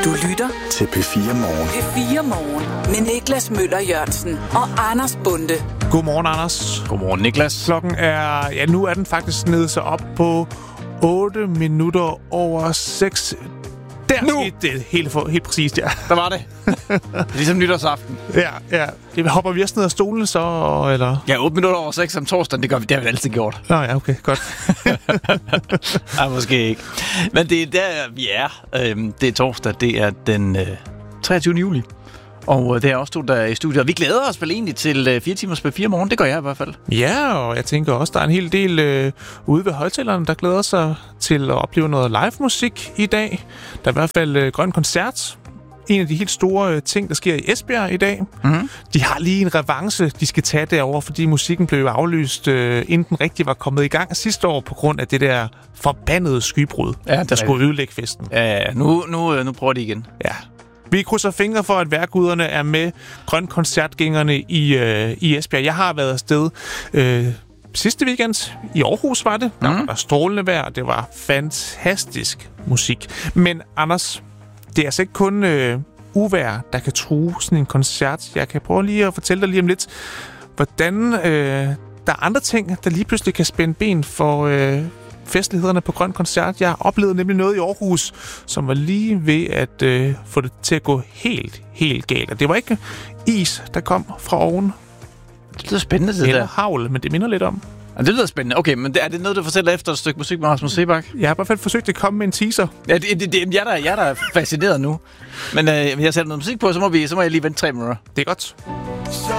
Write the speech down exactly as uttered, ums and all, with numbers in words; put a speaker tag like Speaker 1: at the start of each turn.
Speaker 1: Du lytter
Speaker 2: til P fire Morgen.
Speaker 1: P fire Morgen med Niklas Møller Jørgensen og Anders Bonde.
Speaker 3: Godmorgen, Anders.
Speaker 4: Godmorgen, Niklas.
Speaker 3: Klokken er, ja, nu er den faktisk nede så op på otte minutter over seks. Der
Speaker 4: Nu!
Speaker 3: skete det helt, for, helt præcist, ja.
Speaker 4: Der var det. Ligesom nytårsaften.
Speaker 3: Ja, ja. Det hopper vi også ned af stolen så, eller?
Speaker 4: Ja, otte minutter over seks om torsdagen, det gør vi, det har vi altid gjort.
Speaker 3: Nå ja, okay, godt.
Speaker 4: Nej, måske ikke. Men det er der, vi er. Øhm, det er torsdag, det er den øh, treogtyvende juli. Og det er også to, der er i studiet. Og vi glæder os vel egentlig til øh, fire timers P fire Morgen. Det gør jeg i hvert fald.
Speaker 3: Ja, og jeg tænker også, der er en hel del øh, ude ved højtalerne, der glæder sig til at opleve noget live musik i dag. Der er i hvert fald øh, Grøn Koncert. En af de helt store øh, ting, der sker i Esbjerg i dag. Mm-hmm. De har lige en revanche, de skal tage derover, fordi musikken blev aflyst, øh, inden den rigtig var kommet i gang sidste år, på grund af det der forbandede skybrud,
Speaker 4: ja,
Speaker 3: der skulle ødelægge festen.
Speaker 4: Ja, ja, nu, nu, nu prøver de igen.
Speaker 3: Ja. Vi krydser fingre for, at værkuderne er med Grøn Koncertgængerne i, øh, i Esbjerg. Jeg har været afsted øh, sidste weekend. I Aarhus var det. Der mm. var der strålende vejr, og det var fantastisk musik. Men Anders, det er altså ikke kun øh, uvejr, der kan true sådan en koncert. Jeg kan prøve lige at fortælle dig lige om lidt, hvordan øh, der er andre ting, der lige pludselig kan spænde ben for Øh, festlighederne på Grøn Koncert. Jeg oplevede nemlig noget i Aarhus, som var lige ved at øh, få det til at gå helt, helt galt. Og det var ikke is, der kom fra oven.
Speaker 4: Det lyder spændende, det
Speaker 3: Eller
Speaker 4: der.
Speaker 3: havl, men det minder lidt om.
Speaker 4: Ja, det lyder spændende. Okay, men er det noget, du fortæller efter et stykke musik med Rasmus Seebach?
Speaker 3: Jeg har i hvert fald forsøgt at komme med en teaser.
Speaker 4: Ja, det, det, det, jeg, er der, jeg er der fascineret nu. Men øh, jeg sætter noget musik på, så må, vi, så må jeg lige vente tre minutter.
Speaker 3: Det er godt.